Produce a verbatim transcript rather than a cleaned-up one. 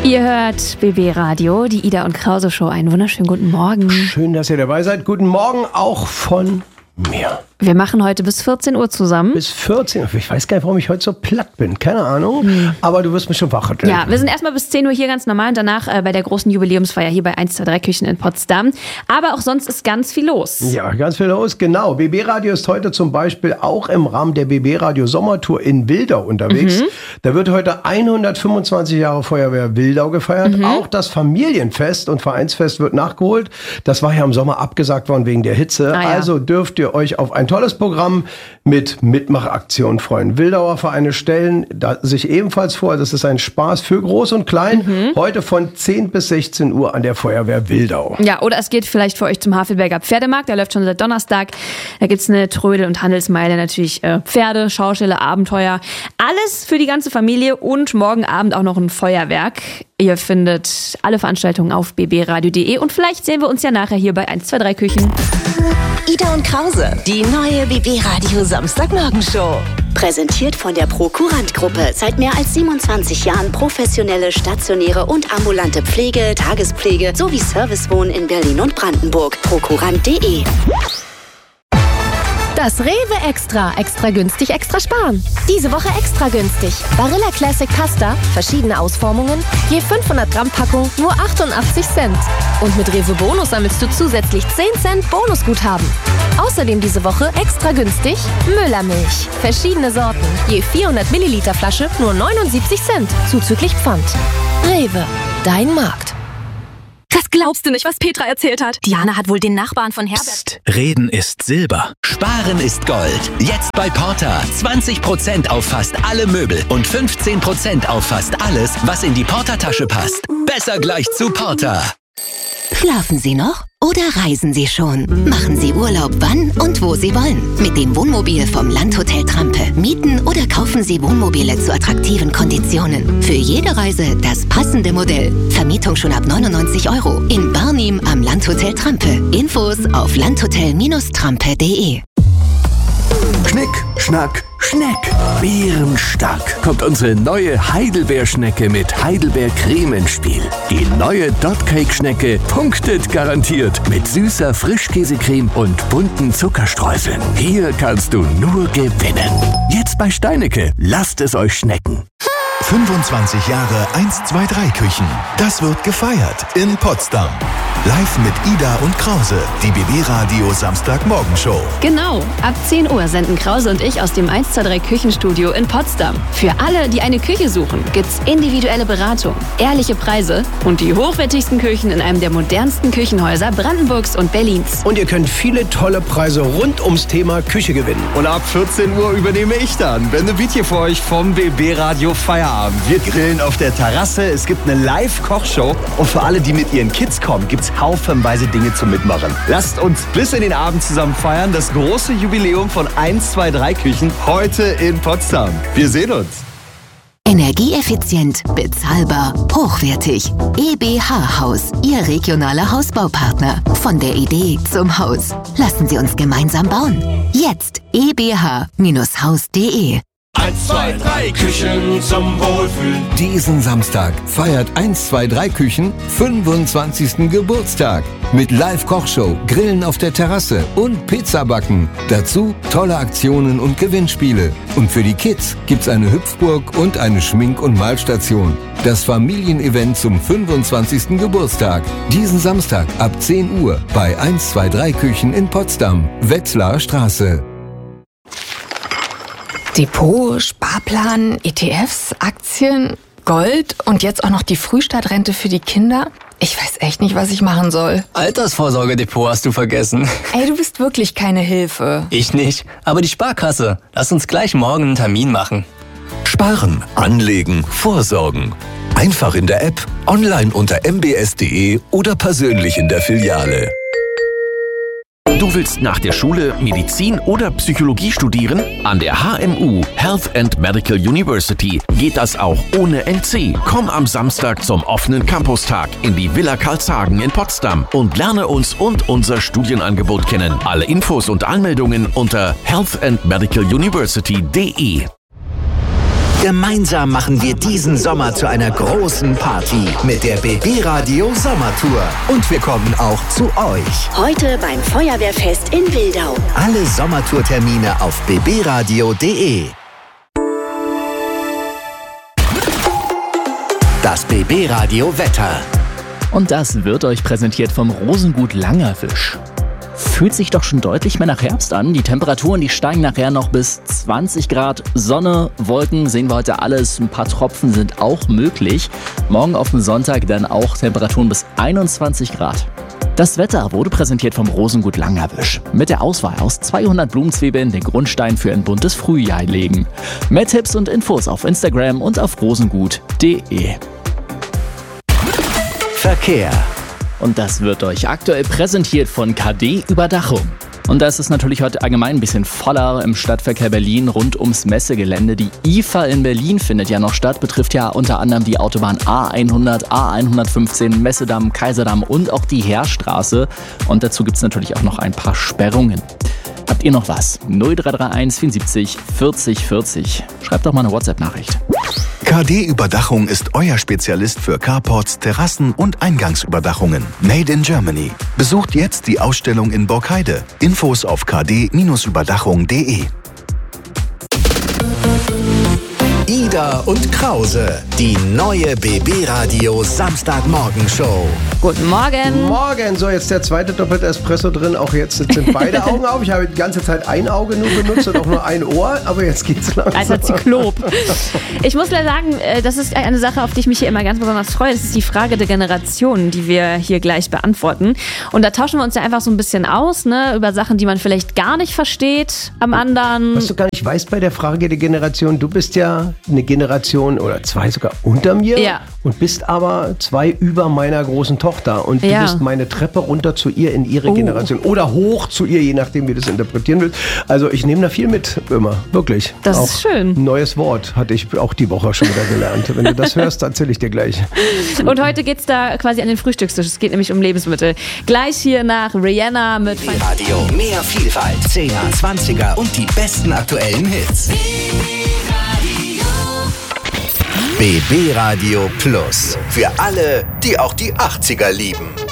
Ihr hört B B Radio, die Ida und Krause Show. Einen wunderschönen guten Morgen. Schön, dass ihr dabei seid. Guten Morgen auch von mir. Wir machen heute bis vierzehn Uhr zusammen. Bis vierzehn Uhr. Ich weiß gar nicht, warum ich heute so platt bin. Keine Ahnung. Hm. Aber du wirst mich schon wach. Ja, wir sind erstmal bis zehn Uhr hier ganz normal und danach äh, bei der großen Jubiläumsfeier hier bei eins zwei drei Küchen in Potsdam. Aber auch sonst ist ganz viel los. Ja, ganz viel los, genau. B B Radio ist heute zum Beispiel auch im Rahmen der B B Radio Sommertour in Wildau unterwegs. Mhm. Da wird heute hundertfünfundzwanzig Jahre Feuerwehr Wildau gefeiert. Mhm. Auch das Familienfest und Vereinsfest wird nachgeholt. Das war ja im Sommer abgesagt worden wegen der Hitze. Ah, ja. Also dürft ihr euch auf ein tolles Programm mit Mitmachaktionen freuen. Wildauer Vereine stellen da sich ebenfalls vor, das ist ein Spaß für Groß und Klein. Mhm. Heute von zehn bis sechzehn Uhr an der Feuerwehr Wildau. Ja, oder es geht vielleicht für euch zum Havelberger Pferdemarkt. Der läuft schon seit Donnerstag. Da gibt's eine Trödel- und Handelsmeile, natürlich äh, Pferde, Schauspiele, Abenteuer. Alles für die ganze Familie und morgen Abend auch noch ein Feuerwerk. Ihr findet alle Veranstaltungen auf b b radio punkt d e und vielleicht sehen wir uns ja nachher hier bei eins zwei drei Küchen. Ida und Krause, die neue B B Radio Samstagmorgenshow. Präsentiert von der Prokurant-Gruppe. Seit mehr als siebenundzwanzig Jahren professionelle, stationäre und ambulante Pflege, Tagespflege sowie Servicewohnen in Berlin und Brandenburg. prokurant punkt d e. Das Rewe Extra. Extra günstig, extra sparen. Diese Woche extra günstig. Barilla Classic Pasta, verschiedene Ausformungen, je fünfhundert Gramm Packung, nur achtundachtzig Cent. Und mit Rewe Bonus sammelst du zusätzlich zehn Cent Bonusguthaben. Außerdem diese Woche extra günstig Müllermilch. Verschiedene Sorten, je vierhundert Milliliter Flasche, nur neunundsiebzig Cent, zuzüglich Pfand. Rewe, dein Markt. Das glaubst du nicht, was Petra erzählt hat. Diana hat wohl den Nachbarn von Herbert... Psst, Reden ist Silber. Sparen ist Gold. Jetzt bei Porta. zwanzig Prozent auf fast alle Möbel und fünfzehn Prozent auf fast alles, was in die Porta-Tasche passt. Besser gleich zu Porta. Schlafen Sie noch oder reisen Sie schon? Machen Sie Urlaub, wann und wo Sie wollen. Mit dem Wohnmobil vom Landhotel Trampe. Mieten oder kaufen Sie Wohnmobile zu attraktiven Konditionen. Für jede Reise das passende Modell. Vermietung schon ab neunundneunzig Euro. In Barnim am Landhotel Trampe. Infos auf landhotel Trampe punkt d e. Schnick, Schnack, Schneck. Bärenstark kommt unsere neue Heidelbeerschnecke mit Heidelbeercreme ins Spiel. Die neue Dot-Cake-Schnecke punktet garantiert mit süßer Frischkäsecreme und bunten Zuckerstreuseln. Hier kannst du nur gewinnen. Jetzt bei Steinecke. Lasst es euch schmecken. fünfundzwanzig Jahre eins zwei drei Küchen. Das wird gefeiert in Potsdam. Live mit Ida und Krause, die B B Radio Samstagmorgenshow. Genau, ab zehn Uhr senden Krause und ich aus dem eins zwei drei Küchenstudio in Potsdam. Für alle, die eine Küche suchen, gibt's individuelle Beratung, ehrliche Preise und die hochwertigsten Küchen in einem der modernsten Küchenhäuser Brandenburgs und Berlins. Und ihr könnt viele tolle Preise rund ums Thema Küche gewinnen. Und ab vierzehn Uhr übernehme ich dann Bände Bietje für euch vom B B Radio Feierabend. Wir grillen auf der Terrasse, es gibt eine Live-Kochshow und für alle, die mit ihren Kids kommen, gibt's haufenweise Dinge zum Mitmachen. Lasst uns bis in den Abend zusammen feiern, das große Jubiläum von eins zwei drei Küchen heute in Potsdam. Wir sehen uns. Energieeffizient, bezahlbar, hochwertig. E B H Haus, Ihr regionaler Hausbaupartner. Von der Idee zum Haus. Lassen Sie uns gemeinsam bauen. Jetzt e b h Haus punkt d e. eins zwei drei Küchen zum Wohlfühlen. Diesen Samstag feiert eins zwei drei Küchen fünfundzwanzigsten Geburtstag. Mit Live-Kochshow, Grillen auf der Terrasse und Pizzabacken. Dazu tolle Aktionen und Gewinnspiele. Und für die Kids gibt's eine Hüpfburg und eine Schmink- und Malstation. Das Familienevent zum fünfundzwanzigsten Geburtstag. Diesen Samstag ab zehn Uhr bei eins zwei drei Küchen in Potsdam. Wetzlarer Straße. Depot, Sparplan, E T Fs, Aktien, Gold und jetzt auch noch die Frühstartrente für die Kinder. Ich weiß echt nicht, was ich machen soll. Altersvorsorgedepot hast du vergessen. Ey, du bist wirklich keine Hilfe. Ich nicht, aber die Sparkasse. Lass uns gleich morgen einen Termin machen. Sparen, anlegen, vorsorgen. Einfach in der App, online unter m b s punkt d e oder persönlich in der Filiale. Du willst nach der Schule Medizin oder Psychologie studieren? An der H M U, Health and Medical University, geht das auch ohne N C. Komm am Samstag zum offenen Campustag in die Villa Karlshagen in Potsdam und lerne uns und unser Studienangebot kennen. Alle Infos und Anmeldungen unter health and medical university punkt d e. Gemeinsam machen wir diesen Sommer zu einer großen Party mit der B B Radio Sommertour. Und wir kommen auch zu euch. Heute beim Feuerwehrfest in Wildau. Alle Sommertourtermine auf b b radio punkt d e. Das B B Radio Wetter. Und das wird euch präsentiert vom Rosengut Langerwisch. Fühlt sich doch schon deutlich mehr nach Herbst an. Die Temperaturen, die steigen nachher noch bis zwanzig Grad. Sonne, Wolken sehen wir heute alles. Ein paar Tropfen sind auch möglich. Morgen auf dem Sonntag dann auch Temperaturen bis einundzwanzig Grad. Das Wetter wurde präsentiert vom Rosengut Langerwisch. Mit der Auswahl aus zweihundert Blumenzwiebeln den Grundstein für ein buntes Frühjahr legen. Mehr Tipps und Infos auf Instagram und auf rosengut punkt d e. Verkehr. Und das wird euch aktuell präsentiert von K D Überdachung. Und da ist es natürlich heute allgemein ein bisschen voller im Stadtverkehr Berlin rund ums Messegelände. Die I F A in Berlin findet ja noch statt, betrifft ja unter anderem die Autobahn A hundert, A hundertfünfzehn, Messedamm, Kaiserdamm und auch die Heerstraße. Und dazu gibt es natürlich auch noch ein paar Sperrungen. Habt ihr noch was? null drei drei eins vierundsiebzig vierzig vierzig. Schreibt doch mal eine WhatsApp-Nachricht. K D Überdachung ist euer Spezialist für Carports, Terrassen und Eingangsüberdachungen. Made in Germany. Besucht jetzt die Ausstellung in Borkheide. Infos auf k d überdachung punkt d e. Ida und Krause, die neue B B Radio Samstagmorgen-Show. Guten Morgen. Morgen. So, jetzt der zweite doppelte Espresso drin. Auch jetzt sind beide Augen auf. Ich habe die ganze Zeit ein Auge nur benutzt und auch nur ein Ohr. Aber jetzt geht's langsam. Alter Zyklop. Ich muss leider sagen, das ist eine Sache, auf die ich mich hier immer ganz besonders freue. Das ist die Frage der Generation, die wir hier gleich beantworten. Und da tauschen wir uns ja einfach so ein bisschen aus, ne, über Sachen, die man vielleicht gar nicht versteht am anderen. Was du gar nicht weißt bei der Frage der Generation, du bist ja eine Generation oder zwei sogar unter mir, ja, und bist aber zwei über meiner großen Tochter und du ja. bist meine Treppe runter zu ihr in ihre oh. Generation oder hoch zu ihr, je nachdem wie du das interpretieren willst. Also ich nehme da viel mit, immer, wirklich. Das auch ist schön. Ein neues Wort hatte ich auch die Woche schon wieder gelernt. Wenn du das hörst, erzähle ich dir gleich. Und heute geht es da quasi an den Frühstückstisch. Es geht nämlich um Lebensmittel. Gleich hier nach Rihanna mit Radio. Mehr Vielfalt, zehner, zwanziger und die besten aktuellen Hits. B B Radio Plus. Für alle, die auch die achtziger lieben.